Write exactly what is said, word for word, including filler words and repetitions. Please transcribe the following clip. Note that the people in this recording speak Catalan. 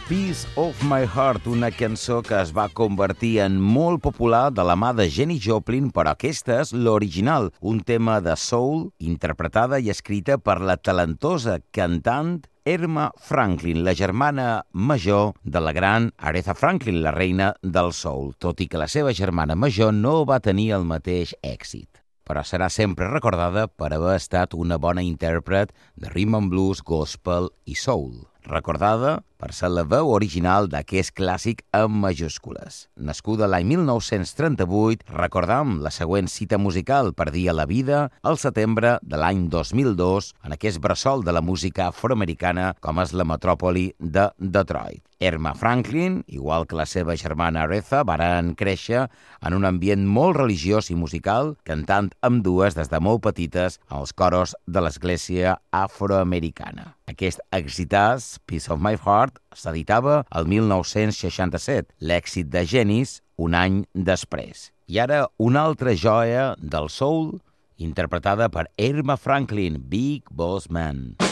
Piece of My Heart, una cançó que es va convertir en molt popular de la mà de Janis Joplin, però aquesta és l'original, un tema de soul interpretada i escrita per la talentosa cantant Erma Franklin, la germana major de la gran Aretha Franklin, la reina del soul, tot i que la seva germana major no va tenir el mateix èxit. Però serà sempre recordada per haver estat una bona intèrpret de rhythm and blues, gospel i soul. Recordada per ser la veu original d'aquest clàssic en majúscules. Nascuda l'any mil nou-cents trenta-vuit, recordam la següent cita musical per dir a la vida al setembre de l'any dos mil dos en aquest bressol de la música afroamericana com és la metròpoli de Detroit. Erma Franklin, igual que la seva germana Aretha, varen créixer en un ambient molt religiós i musical, cantant amb dues des de molt petites als coros de l'església afroamericana. Aquest exitàs, Piece of My Heart, s'editava el mil nou-cents seixanta-set, l'èxit de Janis un any després. I ara una altra joia del soul, interpretada per Erma Franklin, Big Boss Man.